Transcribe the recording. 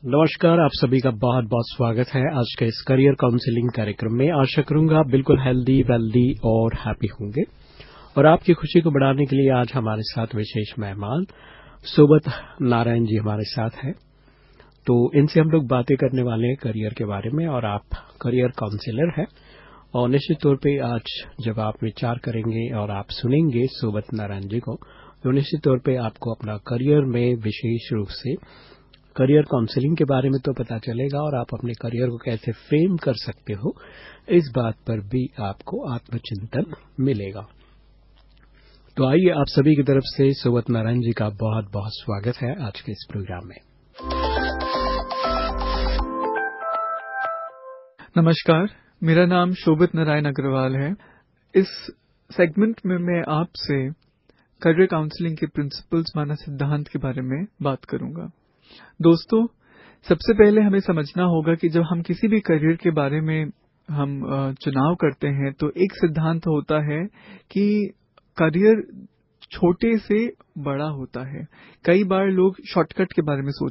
नमस्कार, आप सभी का बहुत बहुत स्वागत है आज के इस करियर काउंसलिंग कार्यक्रम में। आशा करूंगा आप बिल्कुल हेल्दी, वेल्दी और हैप्पी होंगे। और आपकी खुशी को बढ़ाने के लिए आज हमारे साथ विशेष मेहमान सोबत नारायण जी हमारे साथ हैं। तो इनसे हम लोग बातें करने वाले हैं करियर के बारे में, और आप करियर काउंसलर हैं। और निश्चित तौर पे आज जब आप विचार करेंगे और आप सुनेंगे सोबत नारायण जी को, तो निश्चित तौर पे आपको अपना करियर में विशेष रूप से करियर काउंसलिंग के बारे में तो पता चलेगा, और आप अपने करियर को कैसे फ्रेम कर सकते हो इस बात पर भी आपको आत्मचिंतन मिलेगा। तो आइए आप सभी की तरफ से सोबत नारायण जी का बहुत बहुत स्वागत है आज के इस प्रोग्राम में। नमस्कार, मेरा नाम शोभित नारायण अग्रवाल है। इस सेगमेंट में मैं आपसे करियर काउंसलिंग के प्रिंसिपल्स माना सिद्धांत के बारे में बात करूंगा। दोस्तों, सबसे पहले हमें समझना होगा कि जब हम किसी भी करियर के बारे में हम चुनाव करते हैं तो एक सिद्धांत होता है कि करियर छोटे से बड़ा होता है। कई बार लोग शॉर्टकट के बारे में